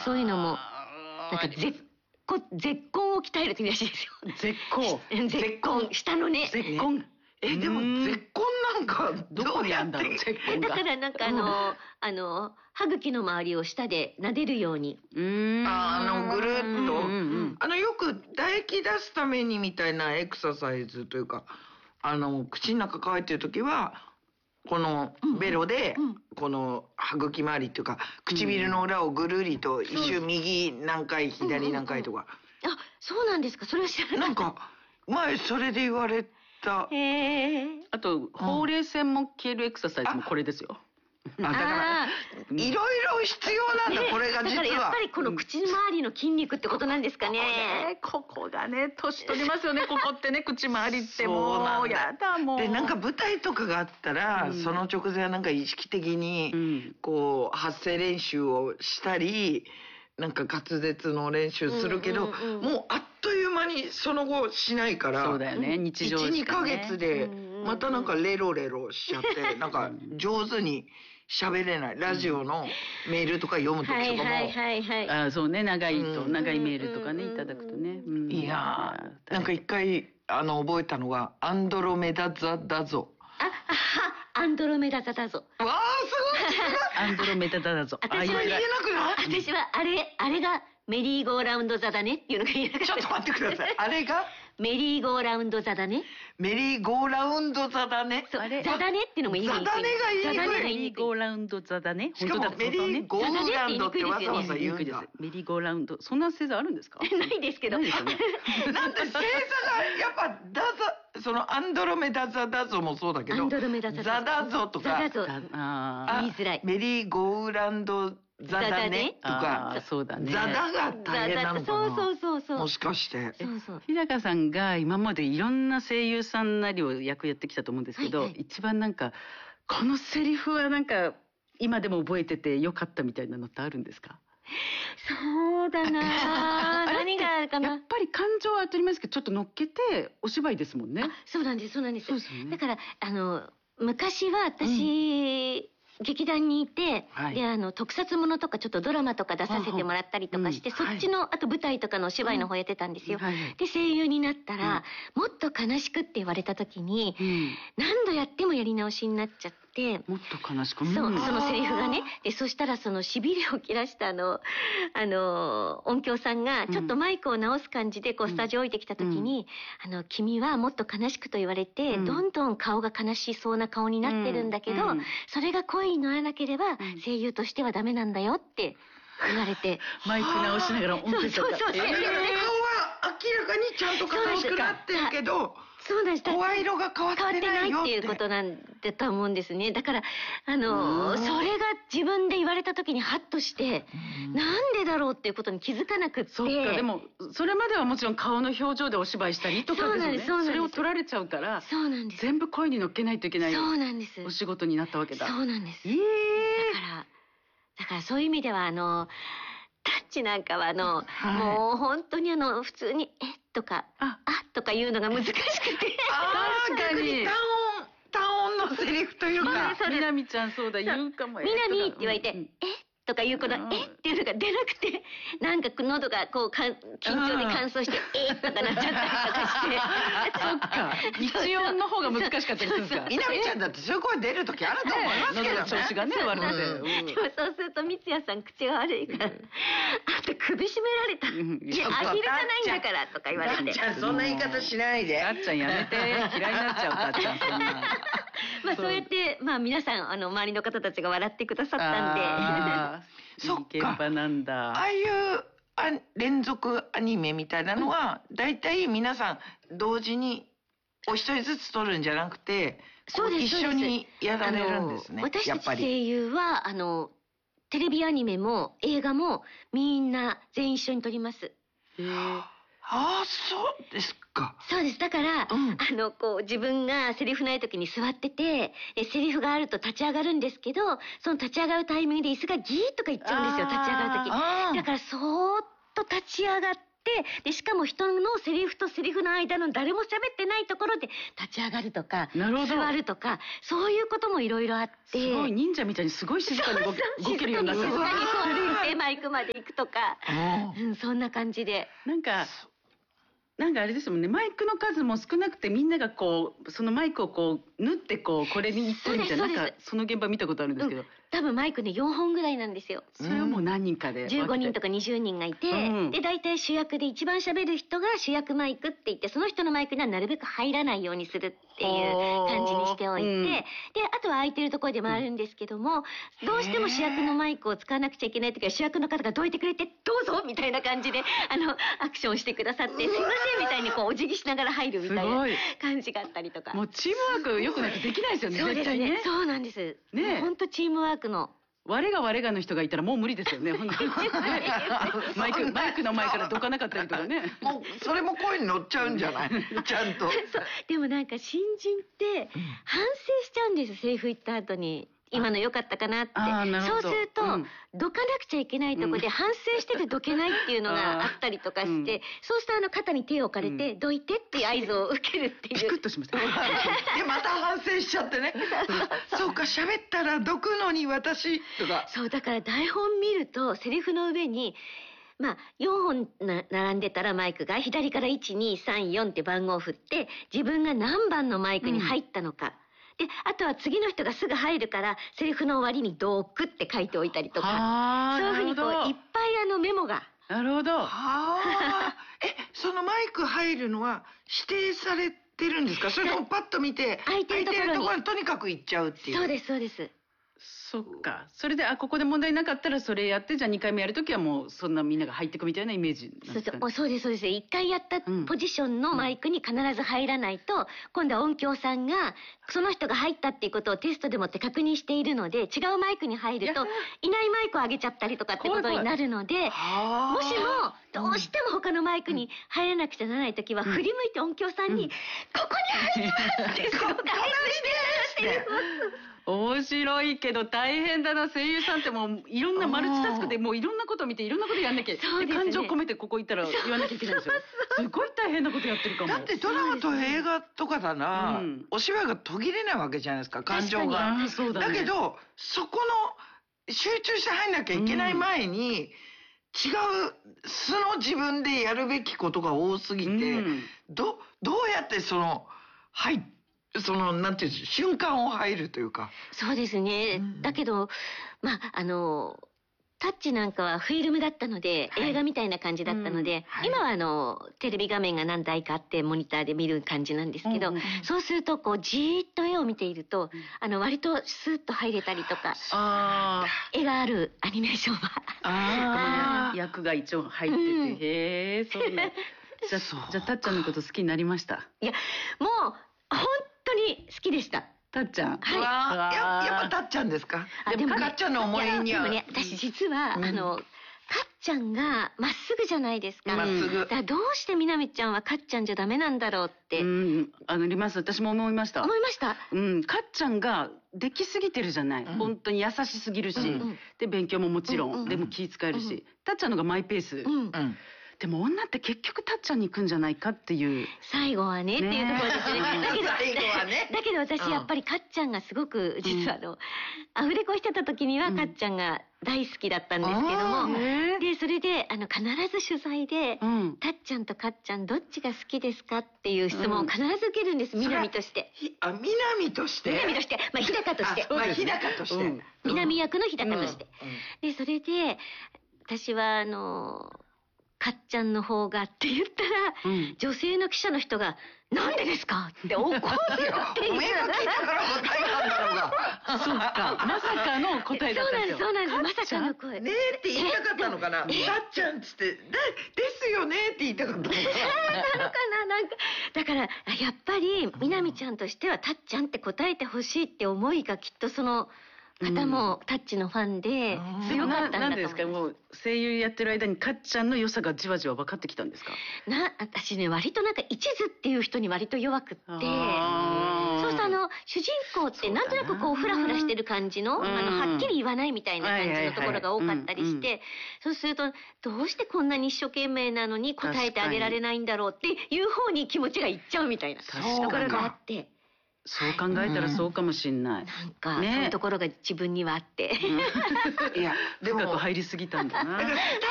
そういうのもなんか絶根を鍛えるというらしいですよ。 絶根下のね。 根でも絶根なんかどこにあんだろう。絶根がだからなんか歯茎の周りを舌で撫でるように。 ぐるっとよく唾液出すためにみたいなエクササイズというか口の中乾いてる時はこのベロでこの歯茎周りっていうか唇の裏をぐるりと一周右何回左何回とか。 あ、そうなんですか。それは知らなかった。 なんか前それで言われた。 あとほうれい線も消えるエクササイズもこれですよ。 だからいろいろ必要なんだ、これが実は。 だからやっぱりこの口周りの筋肉ってことなんですかね。 ここがね年取りますよね。ここってね口周りってもうやだもう。 でなんか舞台とかがあったらその直前はなんか意識的にこう発声練習をしたりなんか滑舌の練習するけどもうあっという間にその後しないから。 そうだよね、日常しかね。 1、2ヶ月でまたなんかレロレロしちゃってなんか上手に喋れない。ラジオのメールとか読む時とかもそうね、長いメールとかねいただくとね。 いやなんか一回覚えたのがアンドロメダ座だぞ。 アンドロメダ座だぞ。 わあすごい。 アンドロメダ座だぞ。 私は言えなくない？ 私はあれがメリーゴーラウンド座だねっていうのが言えなかった。 ちょっと待ってください。あれがメリーゴーラウンド座だね。 メリーゴーラウンド座だね。 そう、座だねっていうのも言いにくい。 座だねが言いにくい。 メリーゴーラウンド座だね。 しかもメリーゴーラウンドってわざわざ言うんだ。 メリーゴーラウンド、そんな星座あるんですか？ ないですけど。なんで星座がやっぱそのアンドロメダ座だぞもそうだけど、座だぞとか、 言いづらい。 メリーゴーラウンド座だねとか、 そうだね。 座だが大変なのかな。 そう。 もしかして。 日高さんが今までいろんな声優さんなりを役やってきたと思うんですけど、一番なんかこのセリフはなんか今でも覚えててよかったみたいなのってあるんですか？ そうだな。何があるかな。 やっぱり感情は当たり前ですけどちょっと乗っけてお芝居ですもんね。 そうなんです。だから昔は私劇団にいて、で特撮ものとかちょっとドラマとか出させてもらったりとかして、そっちのあと舞台とかのお芝居の方やってたんですよ。で声優になったら、もっと悲しくって言われた時に、何度やってもやり直しになっちゃって。 もっと悲しく。 そのセリフがね。でそしたらそのしびれを切らした音響さんがちょっとマイクを直す感じでこうスタジオ降りてきた時に、君はもっと悲しくと言われて、どんどん顔が悲しそうな顔になってるんだけど、それが声に乗らなければ声優としてはダメなんだよって言われて、 マイク直しながら音声とか。 顔は明らかにちゃんと悲しくなってるけど。 そうなんです。 声色が変わってないよっていうことなんだと思うんですね。だからそれが自分で言われた時にハッとして、なんでだろうっていうことに気づかなくって。 そっか。でもそれまではもちろん顔の表情でお芝居したりとかですよね。それを取られちゃうから。 そうなんです。 全部声に乗っけないといけない。 そうなんです。 お仕事になったわけだ。 そうなんです。だからそういう意味ではタッチなんかはもう本当に普通にとかとか言うのが難しくて。 確かに単音のセリフというか。 みなみちゃんそうだ言うかも。 みなみって言われてとかいうこのっていうのが出なくて、なんか喉がこう緊張で乾燥してとかなっちゃったりとかして。 そっか。一音の方が難しかったりするんですか。 みなみちゃんだってそういう声出る時あると思いますけどね。 調子がね悪くて。 でもそうすると三ツ矢さん口が悪いから、あと首絞められた。いやアヒルじゃないんだからとか言われて。 ちゃんそんな言い方しないで。 あっちゃんやめて。嫌いになっちゃうかっちゃんそんな。 そうやって皆さん周りの方たちが笑ってくださったんで。 そっか。 なんだ。 ああいう連続アニメみたいなのはだいたい皆さん同時にお一人ずつ撮るんじゃなくて、一緒にやられるんですね。 私たち声優はテレビアニメも映画もみんな全員一緒に撮ります。 そうですか。 そうです。だから、自分がセリフない時に座ってて、セリフがあると立ち上がるんですけど、その立ち上がるタイミングで椅子がギーッとかいっちゃうんですよ、立ち上がる時。だからそーっと立ち上がっでしかも人のセリフとセリフの間の誰も喋ってないところで立ち上がるとか座るとか、そういうこともいろいろあって、 すごい忍者みたいにすごい静かに動けるようになった。 静かにこう歩いてマイクまで行くとか、そんな感じで。 なんかあれですもんね、マイクの数も少なくてみんながこうそのマイクをこう縫ってこれに行ったりみたいな、なんかその現場見たことあるんですけど、 多分マイクね4本ぐらいなんですよ。 それはもう何人かで 15人とか20人がいて、で大体主役で一番喋る人が主役マイクって言って、その人のマイクにはなるべく入らないようにするっていう感じにしておいて、であとは空いてるところで回るんですけども、どうしても主役のマイクを使わなくちゃいけない時は主役の方がどいてくれてどうぞみたいな感じでアクションしてくださって、すいませんみたいにこうお辞儀しながら入るみたいな感じがあったりとか。 もうチームワーク良くないとできないですよね。 そうですね。そうなんです。ね、本当チームワークの。 我がの人がいたらもう無理ですよね。本当にマイクの前からどかなかったりとかね。 もうそれも声に乗っちゃうんじゃない？ちゃんと。 でもなんか新人って反省しちゃうんです。セリフ言った後に。今の良かったかなって。そうすると、どかなくちゃいけないとこで反省しててどけないっていうのがあったりとかして、そうすると肩に手を置かれて、どいてっていう合図を受けるっていう。 ピクッとしました。でまた反省しちゃってね。そうか、喋ったらどくのに私とか。 そう、だから台本見るとセリフの上に、4本並んでたらマイクが左から1、2、3、4って番号を振って、自分が何番のマイクに入ったのか。で、あとは次の人がすぐ入るから、セリフの終わりにドークって書いておいたりとか、そういうふうにこういっぱいメモが。 なるほど。 そのマイク入るのは指定されてるんですか？それともパッと見て空いてるところにとにかく行っちゃうっていう。 そうですそうです。 そっか。それでここで問題なかったらそれやって、じゃあ2回目やるときはもうそんなみんなが入っていくみたいなイメージなんですかね。 そうです1回やったポジションのマイクに必ず入らないと、今度は音響さんがその人が入ったっていうことをテストでもって確認しているので、違うマイクに入るといないマイクを上げちゃったりとかってことになるので、もしもどうしても他のマイクに入らなくちゃならないときは、振り向いて音響さんに、ここに入りますってすごく合図してやって面白いけど大変だな。声優さんってもういろんなマルチタスクでもういろんなこと見ていろんなことやんなきゃ、感情込めてここ行ったら言わなきゃいけないんですよ。すごい大変なことやってるかも。 だってドラマと映画とかだな、お芝居が途切れないわけじゃないですか、感情が。だけどそこの集中して入んなきゃいけない前に、違う素の自分でやるべきことが多すぎて、どうやってなんていう瞬間を入るというか。 そうですね。だけどタッチなんかはフィルムだったので、映画みたいな感じだったので、今はテレビ画面が何台かあってモニターで見る感じなんですけど、そうするとこうじーっと絵を見ていると割とスーッと入れたりとか、絵があるアニメーションは役が一応入ってて、へえ、そうね。じゃあたっちゃんのこと好きになりました？ いや、もう本当に好きでした。 たっちゃん。 やっぱたっちゃんですか？でもかっちゃんの思いには。 でもね、私実はかっちゃんがまっすぐじゃないですか。 まっすぐ。 だからどうしてみなみちゃんはかっちゃんじゃダメなんだろうって。 私も思いました。 思いました。 かっちゃんができすぎてるじゃない。本当に優しすぎるし、で勉強ももちろん、でも気遣えるし、たっちゃんのがマイペース。でも女って結局たっちゃんに行くんじゃないかっていう。 最後はねっていうところですね。だけど私やっぱりかっちゃんがすごく実はアフレコしてた時にはかっちゃんが大好きだったんですけども、でそれで必ず取材で、たっちゃんとかっちゃんどっちが好きですかっていう質問を必ず受けるんです。南として。 南として。 日高として。 日高として。 南役の日高として。でそれで私はかっちゃんの方がって言ったら、女性の記者の人が「なんでですか?」って怒るっていう。 おめえが聞いたから答えたんだろうが。 そうか、まさかの答えだったんですよ。 そうなんです、まさかの声。 ねえって言いたかったのかな。たっちゃんっつってですよねって言いたかったのかな。 なのかな、なんかだからやっぱりみなみちゃんとしてはたっちゃんって答えてほしいって思いがきっとその方もタッチのファンで強かったんだと思います。 なんですか、もう声優やってる間にかっちゃんの良さがじわじわ分かってきたんですか？ 私ね、割となんか一途っていう人に割と弱くって、そうすると主人公ってなんとなくこうフラフラしてる感じの、はっきり言わないみたいな感じのところが多かったりして、そうするとどうしてこんなに一生懸命なのに答えてあげられないんだろうっていう方に気持ちがいっちゃうみたいなところがあって。 そう考えたらそうかもしんない。 なんかそういうところが自分にはあって。 いや、でも深く入りすぎたんだな。